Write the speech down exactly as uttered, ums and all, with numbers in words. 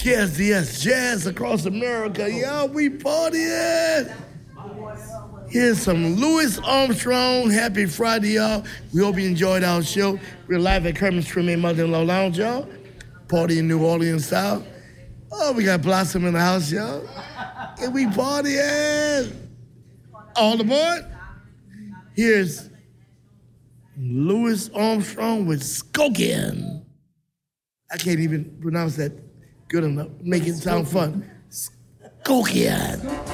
K S D S Jazz across America. Yo, we partying. Here's some Louis Armstrong. Happy Friday, y'all. We hope you enjoyed our show. We're live at Kermit's Treme Mother-in-Law Lounge, y'all. Party in New Orleans style. Oh, we got Blossom in the house, y'all. And we partying. All aboard. Here's Louis Armstrong with Skokin. I can't even pronounce that good enough. Make it sound fun. Skokin.